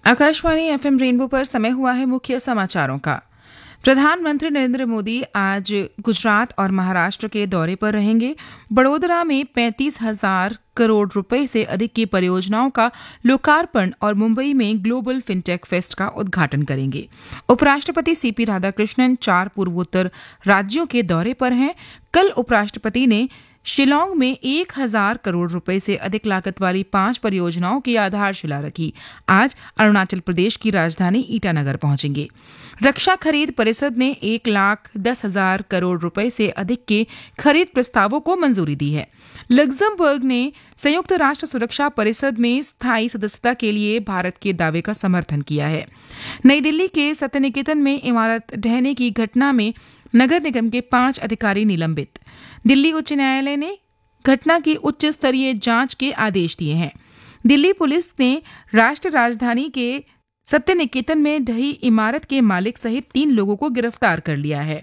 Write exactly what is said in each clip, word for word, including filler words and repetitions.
Akashvani FM rainbow पर समय हुआ है मुख्य समाचारों का। प्रधानमंत्री नरेंद्र मोदी आज गुजरात और महाराष्ट्र के दौरे पर रहेंगे। बड़ोदरा में पैंतीस हजार करोड़ रुपए से अधिक की परियोजनाओं का लोकार्पण और मुंबई में ग्लोबल फिनटेक फेस्ट का उद्घाटन करेंगे। उपराष्ट्रपति सीपी राधाकृष्णन चार पूर्वोत्तर राज्यों के दौरे पर हैं। कल उपराष्ट्रपति ने शिलांग में एक हजार करोड़ रुपए से अधिक लागत वाली पांच परियोजनाओं की आधारशिला रखी। आज अरुणाचल प्रदेश की राजधानी ईटानगर पहुंचेंगे। रक्षा खरीद परिषद ने एक लाख दस हजार करोड़ रुपए से अधिक के खरीद प्रस्तावों को मंजूरी दी है। लग्जमबर्ग ने संयुक्त राष्ट्र सुरक्षा परिषद में स्थायी सदस्यता के लिए भारत के दावे का समर्थन किया है। नई दिल्ली के सत्यनिकेतन में इमारत ढहने की घटना में नगर निगम के पांच अधिकारी निलंबित। दिल्ली उच्च न्यायालय ने घटना की उच्च स्तरीय जांच के आदेश दिए हैं। दिल्ली पुलिस ने राष्ट्रीय राजधानी के सत्यनिकेतन में ढही इमारत के मालिक सहित तीन लोगों को गिरफ्तार कर लिया है।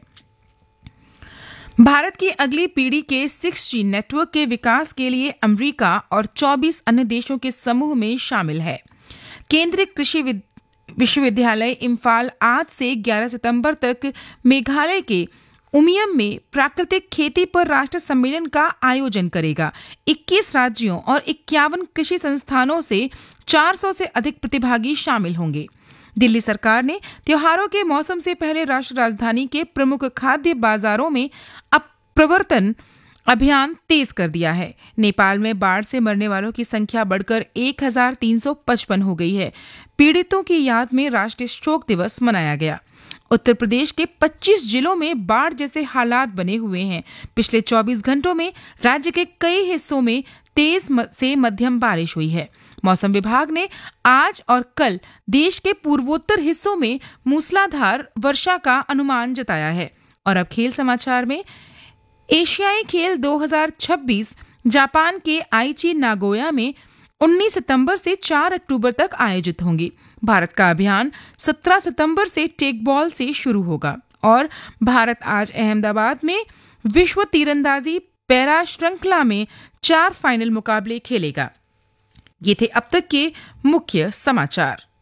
भारत की अगली पीढ़ी के सिक्स जी नेटवर्क के विकास के लिए अमेरिका और चौबीस अन्य देशों के समूह में शामिल है। केंद्रीय कृषि विश्वविद्यालय इम्फाल आज से ग्यारह सितंबर तक मेघालय के उमियम में प्राकृतिक खेती पर राष्ट्रीय सम्मेलन का आयोजन करेगा। इक्कीस राज्यों और इक्यावन कृषि संस्थानों से चार सौ से अधिक प्रतिभागी शामिल होंगे। दिल्ली सरकार ने त्योहारों के मौसम से पहले राष्ट्रीय राजधानी के प्रमुख खाद्य बाजारों में प्रवर्तन अभियान तेज कर दिया है। नेपाल में बाढ़ से मरने वालों की संख्या बढ़कर एक हजार तीन सौ पचपन हो गई है। पीड़ितों की याद में राष्ट्रीय शोक दिवस मनाया गया। उत्तर प्रदेश के पच्चीस जिलों में बाढ़ जैसे हालात बने हुए हैं। पिछले चौबीस घंटों में राज्य के कई हिस्सों में तेज से मध्यम बारिश हुई है। मौसम विभाग ने आज और कल देश के पूर्वोत्तर हिस्सों में मूसलाधार वर्षा का अनुमान जताया है। और अब खेल समाचार में एशियाई खेल दो हज़ार छब्बीस जापान के आईची नागोया में उन्नीस सितंबर से चार अक्टूबर तक आयोजित होंगे। भारत का अभियान सत्रह सितंबर से टेकबॉल से शुरू होगा और भारत आज अहमदाबाद में विश्व तीरंदाजी पैरा श्रृंखला में चार फाइनल मुकाबले खेलेगा। ये थे अब तक के मुख्य समाचार।